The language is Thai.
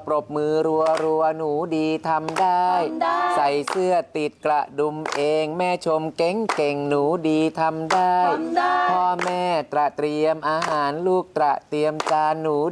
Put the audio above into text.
รบมือรัวหนูดีทำได้ใส่เสื้อติดกระดุมเองแม่ชมเก่งหนูดีทำได้พ่อแม่ตระเตรียมอาหารลูกตระเตรียมจานหนู